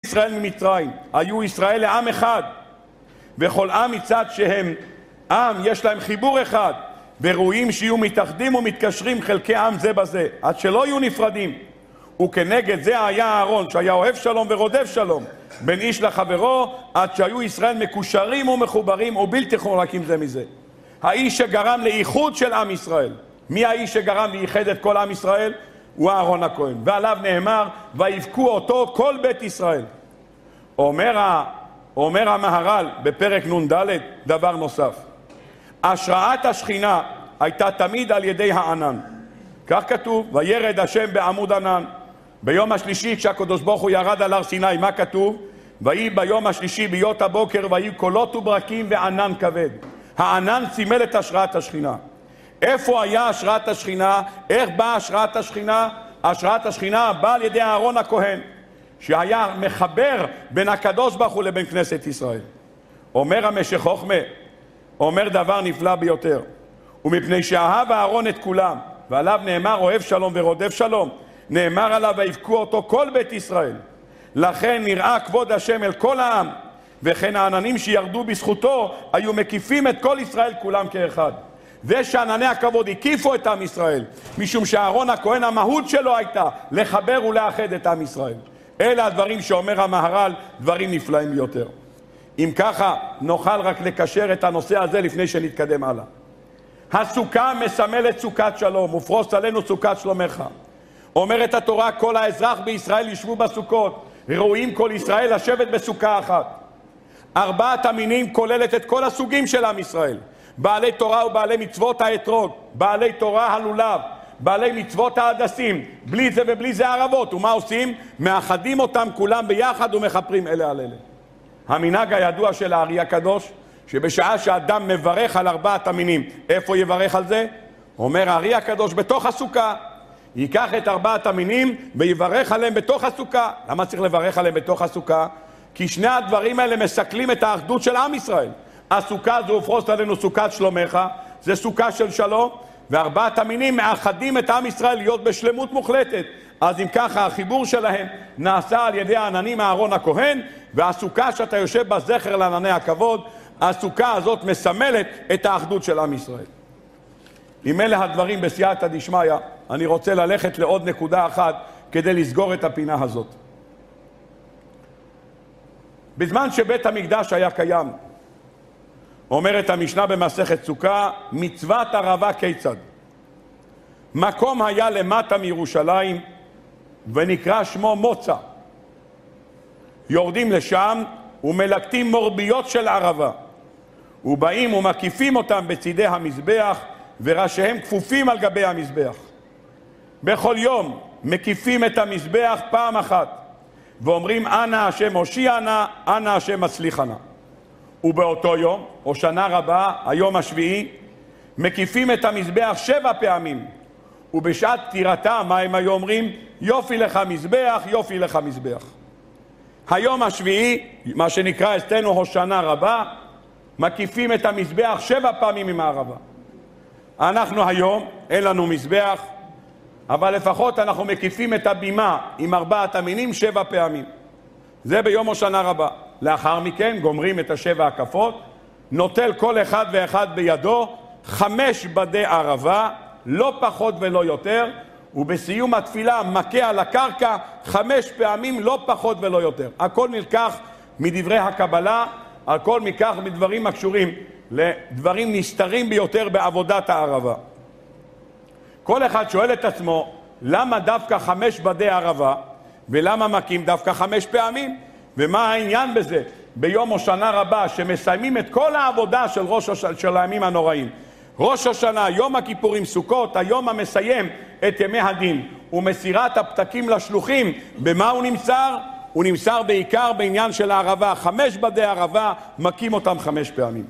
ישראל ממצרים, היו ישראל לעם אחד, וכל עם מצד שהם עם יש להם חיבור אחד, וראויים שיהיו מתאחדים ומתקשרים חלקי עם זה בזה, עד שלא יהיו נפרדים. וכנגד זה היה אהרון, שהיה אוהב שלום ורודף שלום, בין איש לחברו, עד שהיו ישראל מקושרים ומחוברים ובלתי חולקים זה מזה. האיש שגרם לאיחוד של עם ישראל. מי האיש שגרם לאיחד את כל עם ישראל? הוא אהרון הכהן, ועליו נאמר ויבכו אותו כל בית ישראל. אומר המהר"ל בפרק נ"ד דבר נוסף, השראת השכינה הייתה תמיד על ידי הענן. כך כתוב, וירד השם בעמוד ענן. ביום השלישי כשהקדוש ברוך הוא ירד על הר סיני, מה כתוב? ויהי ביום השלישי ביות הבוקר ויהי קולות וברקים וענן כבד. הענן סימל את השראת השכינה. איפה היה השראת השכינה? איך באה השראת השכינה? השראת השכינה באה על ידי אהרון הכהן, שהיה מחבר בין הקדוש ברוך הוא לבין כנסת ישראל. אומר המשך חוכמה, אומר דבר נפלא ביותר, ומפני שאהב אהרון את כולם, ועליו נאמר אוהב שלום ורודף שלום, נאמר עליו ויבכו אותו כל בית ישראל. לכן נראה כבוד השם אל כל העם, וכן העננים שירדו בזכותו היו מקיפים את כל ישראל כולם כאחד. זה שענני הכבוד הקיפו את עם ישראל, משום שאהרון הכהן המהות שלו הייתה לחבר ולאחד את עם ישראל. אלה הדברים שאומר המהר"ל, דברים נפלאים ביותר. אם ככה נוכל רק לקשר את הנושא הזה לפני שנתקדם הלאה. הסוכה מסמלת סוכת שלום, ופרוס עלינו סוכת שלומך. אומרת התורה, כל האזרח בישראל ישבו בסוכות, ראויים כל ישראל לשבת בסוכה אחת. ארבעת המינים כוללת את כל הסוגים של עם ישראל, בעלי תורה ובעלי מצוות האתרוג, בעלי תורה הלולב, בעלי מצוות ההדסים, בלי זה ובלי זה ערבות. ומה עושים? מאחדים אותם כולם ביחד ומחפרים אלה על אלה. המנהג הידוע של הארי הקדוש, שבשעה שאדם מברך על ארבעת המינים, איפה יברך על זה? אומר הארי הקדוש, בתוך הסוכה. ייקח את ארבעת המינים ויברך עליהם בתוך הסוכה. למה צריך לברך עליהם בתוך הסוכה? כי שני הדברים האלה מסכלים את האחדות של עם ישראל. הסוכה זו ופרוס עלינו סוכת שלומך, זה סוכה של שלום, וארבעת המינים מאחדים את עם ישראל להיות בשלמות מוחלטת. אז אם ככה החיבור שלהם נעשה על ידי העננים אהרון הכהן, והסוכה שאתה יושב בה זכר לענני הכבוד, הסוכה הזאת מסמלת את האחדות של עם ישראל. אם אלה הדברים בסייעתא דשמיא, אני רוצה ללכת לעוד נקודה אחת כדי לסגור את הפינה הזאת. בזמן שבית המקדש היה קיים, אומרת המשנה במסכת סוכה, מצוות ערבה כיצד? מקום היה למטה מירושלים ונקרא שמו מוצא. יורדים לשם ומלקטים מורביות של ערבה, ובאים ומקיפים אותם בצידי המזבח, וראשיהם כפופים על גבי המזבח. בכל יום מקיפים את המזבח פעם אחת, ואומרים אנא השם הושיע נא, אנא השם הצליח נא. ובאותו יום, או שנה רבה, היום השביעי, מקיפים את המזבח 7 פעמים, ובשעת פטירתה, מה הם היו אומרים? יופי לך מזבח, יופי לך מזבח. היום השביעי, מה שנקרא אצלנו הושנה רבה, מקיפים את המזבח 7 פעמים עם הערבה. אנחנו היום, אין לנו מזבח, אבל לפחות אנחנו מקיפים את הבימה עם 4 המינים 7 פעמים. זה ביום הושנה רבה. לאחר מכן גומרים את 7 הקפות, נוטל כל אחד ואחד בידו 5 בדי ערבה, לא פחות ולא יותר, ובסיום התפילה מכה על הקרקע 5 פעמים, לא פחות ולא יותר. הכל נלקח מדברי הקבלה, הכל נלקח מדברים הקשורים לדברים נסתרים ביותר בעבודת הערבה. כל אחד שואל את עצמו, למה דווקא 5 בדי ערבה, ולמה מכים דווקא 5 פעמים? ומה העניין בזה? ביום הושנה רבה, שמסיימים את כל העבודה של הימים הנוראים. ראש השנה, יום הכיפורים, סוכות, היום המסיים את ימי הדין, ומסירת הפתקים לשלוחים, במה הוא נמסר? הוא נמסר בעיקר בעניין של הערבה. 5 בדי ערבה, מכים אותם 5 פעמים.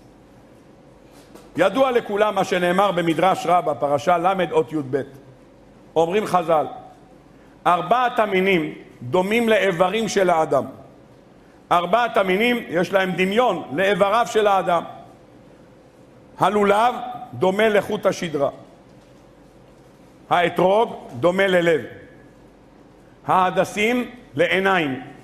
ידוע לכולם מה שנאמר במדרש רבה, פרשה למד אות י"ב. אומרים חז"ל, 4 המינים דומים לאיברים של האדם. 4 המינים יש להם דמיון לאיבריו של האדם. הלולב דומה לחוט השדרה, האתרוג דומה ללב, ההדסים לעיניים,